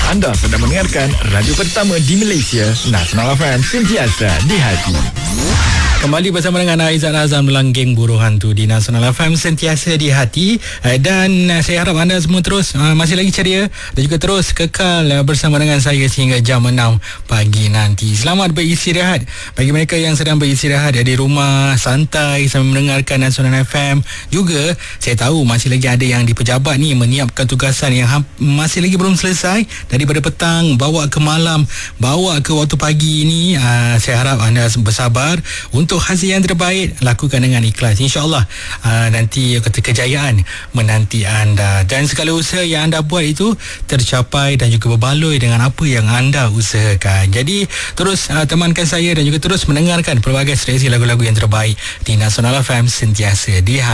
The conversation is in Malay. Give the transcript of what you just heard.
Anda sedang mendengarkan radio pertama di Malaysia, Nasional FM, sentiasa di hati. Kembali bersama dengan Aizat Azam dalam geng Buruh Hantu di Nasional FM, sentiasa di hati. Dan saya harap anda semua terus masih lagi ceria dan juga terus kekal bersama dengan saya sehingga jam 6 pagi nanti. Selamat beristirahat bagi mereka yang sedang beristirahat di rumah, santai sambil mendengarkan Nasional FM. Juga saya tahu masih lagi ada yang di pejabat ni menyiapkan tugasan yang masih lagi belum selesai, daripada petang bawa ke malam, bawa ke waktu pagi ni. Saya harap anda bersabar untuk hasil yang terbaik, lakukan dengan ikhlas. InsyaAllah nanti kata kejayaan menanti anda, dan segala usaha yang anda buat itu tercapai dan juga berbaloi dengan apa yang anda usahakan. Jadi terus temankan saya dan juga terus mendengarkan pelbagai seleksi lagu-lagu yang terbaik di Nasional FM, sentiasa di